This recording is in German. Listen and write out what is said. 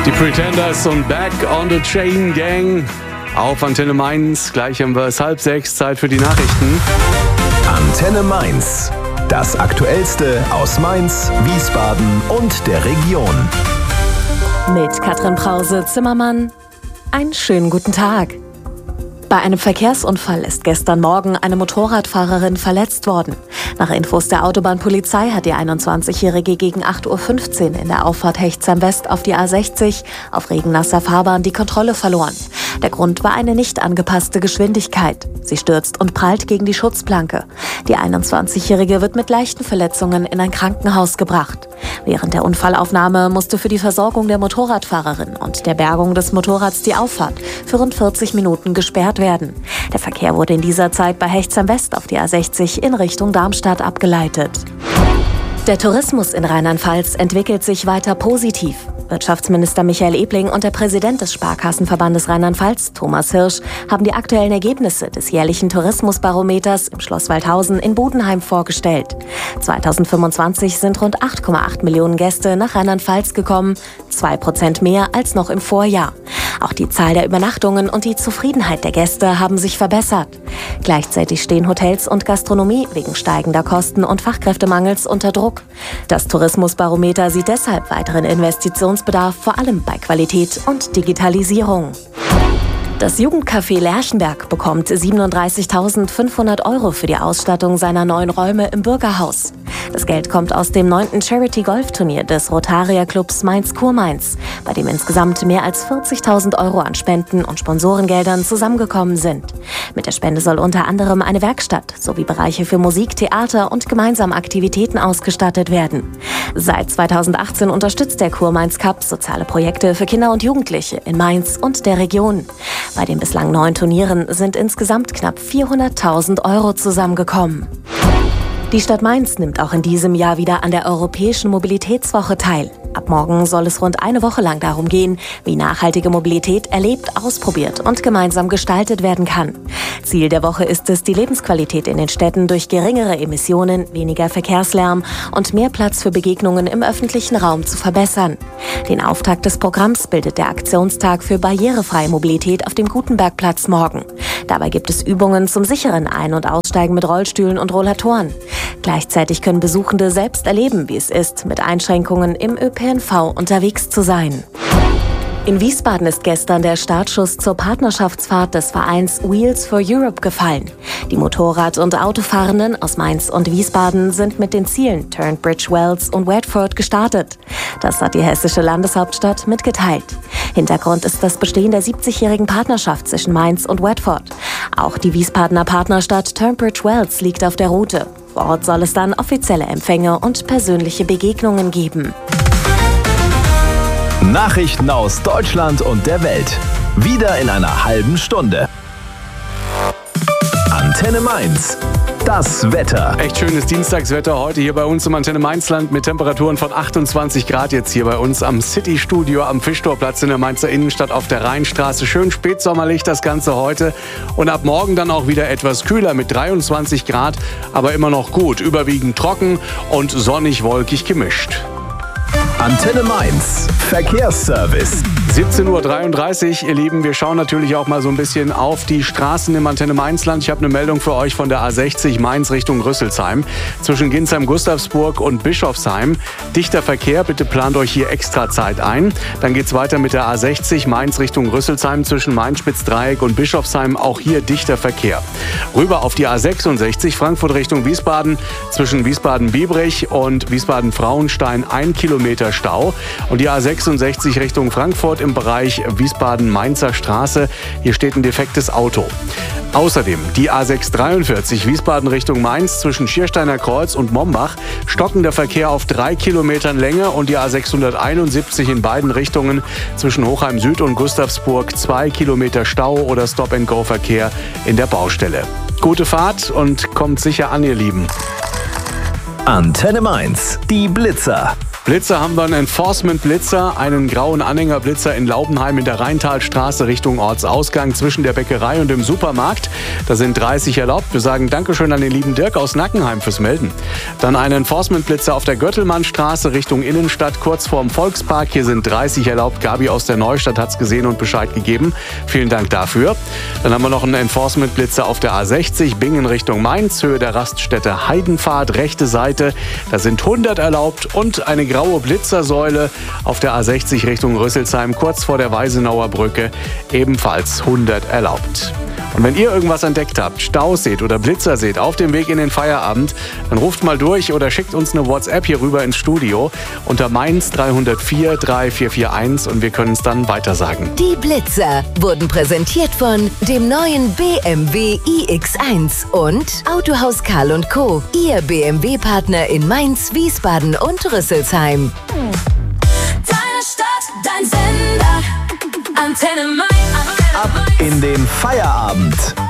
Die Pretenders und Back on the Chain Gang auf Antenne Mainz. Gleich haben wir es 5:30, Zeit für die Nachrichten. Antenne Mainz. Das Aktuellste aus Mainz, Wiesbaden und der Region. Mit Katrin Brause-Zimmermann. Einen schönen guten Tag. Bei einem Verkehrsunfall ist gestern Morgen eine Motorradfahrerin verletzt worden. Nach Infos der Autobahnpolizei hat die 21-Jährige gegen 8:15 Uhr in der Auffahrt Hechtsheim West auf die A60 auf regennasser Fahrbahn die Kontrolle verloren. Der Grund war eine nicht angepasste Geschwindigkeit. Sie stürzt und prallt gegen die Schutzplanke. Die 21-Jährige wird mit leichten Verletzungen in ein Krankenhaus gebracht. Während der Unfallaufnahme musste für die Versorgung der Motorradfahrerin und der Bergung des Motorrads die Auffahrt für rund 40 Minuten gesperrt werden. Der Verkehr wurde in dieser Zeit bei Hechtsheim West auf die A60 in Richtung Darmstadt abgeleitet. Der Tourismus in Rheinland-Pfalz entwickelt sich weiter positiv. Wirtschaftsminister Michael Ebling und der Präsident des Sparkassenverbandes Rheinland-Pfalz, Thomas Hirsch, haben die aktuellen Ergebnisse des jährlichen Tourismusbarometers im Schloss Waldhausen in Budenheim vorgestellt. 2025 sind rund 8,8 Millionen Gäste nach Rheinland-Pfalz gekommen, 2% mehr als noch im Vorjahr. Auch die Zahl der Übernachtungen und die Zufriedenheit der Gäste haben sich verbessert. Gleichzeitig stehen Hotels und Gastronomie wegen steigender Kosten und Fachkräftemangels unter Druck. Das Tourismusbarometer sieht deshalb weiteren Investitionsbedarf vor allem bei Qualität und Digitalisierung. Das Jugendcafé Lerchenberg bekommt 37.500 € für die Ausstattung seiner neuen Räume im Bürgerhaus. Das Geld kommt aus dem 9. Charity-Golf-Turnier des Rotarier-Clubs Mainz-Kurmainz, bei dem insgesamt mehr als 40.000 € an Spenden und Sponsorengeldern zusammengekommen sind. Mit der Spende soll unter anderem eine Werkstatt sowie Bereiche für Musik, Theater und gemeinsame Aktivitäten ausgestattet werden. Seit 2018 unterstützt der Kurmainz Cup soziale Projekte für Kinder und Jugendliche in Mainz und der Region. Bei den bislang 9 Turnieren sind insgesamt knapp 400.000 € zusammengekommen. Die Stadt Mainz nimmt auch in diesem Jahr wieder an der Europäischen Mobilitätswoche teil. Ab morgen soll es rund eine Woche lang darum gehen, wie nachhaltige Mobilität erlebt, ausprobiert und gemeinsam gestaltet werden kann. Ziel der Woche ist es, die Lebensqualität in den Städten durch geringere Emissionen, weniger Verkehrslärm und mehr Platz für Begegnungen im öffentlichen Raum zu verbessern. Den Auftakt des Programms bildet der Aktionstag für barrierefreie Mobilität auf dem Gutenbergplatz morgen. Dabei gibt es Übungen zum sicheren Ein- und Aussteigen mit Rollstühlen und Rollatoren. Gleichzeitig können Besuchende selbst erleben, wie es ist, mit Einschränkungen im ÖPNV unterwegs zu sein. In Wiesbaden ist gestern der Startschuss zur Partnerschaftsfahrt des Vereins Wheels for Europe gefallen. Die Motorrad- und Autofahrenden aus Mainz und Wiesbaden sind mit den Zielen Turnbridge Wells und Watford gestartet. Das hat die hessische Landeshauptstadt mitgeteilt. Hintergrund ist das Bestehen der 70-jährigen Partnerschaft zwischen Mainz und Watford. Auch die Wiesbadener Partnerstadt Turnbridge Wells liegt auf der Route. Vor Ort soll es dann offizielle Empfänge und persönliche Begegnungen geben. Nachrichten aus Deutschland und der Welt. Wieder in einer halben Stunde. Antenne Mainz. Das Wetter. Echt schönes Dienstagswetter heute hier bei uns im Antenne Mainzland mit Temperaturen von 28 Grad jetzt hier bei uns am City-Studio am Fischtorplatz in der Mainzer Innenstadt auf der Rheinstraße. Schön spätsommerlich das Ganze heute und ab morgen dann auch wieder etwas kühler mit 23 Grad, aber immer noch gut. Überwiegend trocken und sonnig-wolkig gemischt. Antenne Mainz. Verkehrsservice. 17:33 Uhr, ihr Lieben. Wir schauen natürlich auch mal so ein bisschen auf die Straßen im Antenne Mainzland. Ich habe eine Meldung für euch von der A60 Mainz Richtung Rüsselsheim. Zwischen Ginsheim-Gustavsburg und Bischofsheim. Dichter Verkehr, bitte plant euch hier extra Zeit ein. Dann geht's weiter mit der A60 Mainz Richtung Rüsselsheim zwischen Mainz-Spitzdreieck und Bischofsheim. Auch hier dichter Verkehr. Rüber auf die A66 Frankfurt Richtung Wiesbaden. Zwischen Wiesbaden-Biebrich und Wiesbaden-Frauenstein 1 Kilometer Stau. Und die A66 Richtung Frankfurt im Bereich Wiesbaden-Mainzer Straße. Hier steht ein defektes Auto. Außerdem die A643 Wiesbaden Richtung Mainz zwischen Schiersteiner Kreuz und Mombach. Stockender Verkehr auf 3 Kilometern Länge und die A671 in beiden Richtungen zwischen Hochheim Süd und Gustavsburg 2 Kilometer Stau oder Stop-and-Go-Verkehr in der Baustelle. Gute Fahrt und kommt sicher an, ihr Lieben. Antenne Mainz. Die Blitzer. Blitzer haben wir einen Enforcement-Blitzer, einen grauen Anhängerblitzer in Laubenheim in der Rheintalstraße Richtung Ortsausgang zwischen der Bäckerei und dem Supermarkt. Da sind 30 erlaubt. Wir sagen Dankeschön an den lieben Dirk aus Nackenheim fürs Melden. Dann einen Enforcement-Blitzer auf der Göttelmannstraße Richtung Innenstadt kurz vorm Volkspark. Hier sind 30 erlaubt. Gabi aus der Neustadt hat es gesehen und Bescheid gegeben. Vielen Dank dafür. Dann haben wir noch einen Enforcement-Blitzer auf der A60 Bingen Richtung Mainz, Höhe der Raststätte Heidenpfad, rechte Seite. Da sind 100 erlaubt und eine graue Blitzersäule auf der A60 Richtung Rüsselsheim, kurz vor der Weisenauer Brücke, ebenfalls 100 erlaubt. Und wenn ihr irgendwas entdeckt habt, Staus seht oder Blitzer seht auf dem Weg in den Feierabend, dann ruft mal durch oder schickt uns eine WhatsApp hier rüber ins Studio unter Mainz 304 3441 und wir können es dann weitersagen. Die Blitzer wurden präsentiert von dem neuen BMW iX1 und Autohaus Karl & Co., Ihr BMW-Partner in Mainz, Wiesbaden und Rüsselsheim. Deine Stadt, dein Sender, Antenne Mainz. Ab in den Feierabend.